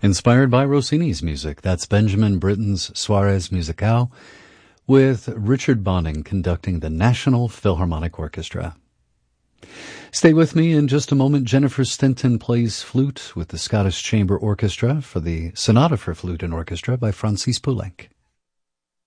Inspired by Rossini's music. That's Benjamin Britten's Soirées Musicales, with Richard Bonning conducting the National Philharmonic Orchestra. Stay with me in just a moment. Jennifer Stinton plays flute with the Scottish Chamber Orchestra for the Sonata for Flute and Orchestra by Francis Poulenc.